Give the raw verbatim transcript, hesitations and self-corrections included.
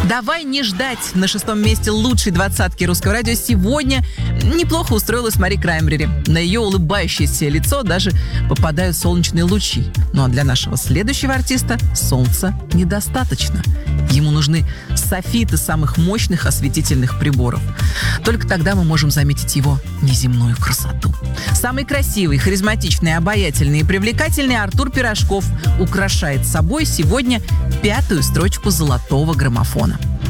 Давай не ждать. На шестом месте лучшей двадцатки русского радио сегодня неплохо устроилась Мари Краймбрери. На ее улыбающееся лицо даже попадают солнечные лучи. Ну а для нашего следующего артиста солнца недостаточно. Ему нужны софиты самых мощных осветительных приборов. Только тогда мы можем заметить его неземную красоту. Самый красивый, харизматичный, обаятельный и привлекательный Артур Пирожков украшает собой сегодня пятую строчку золотого граммофона.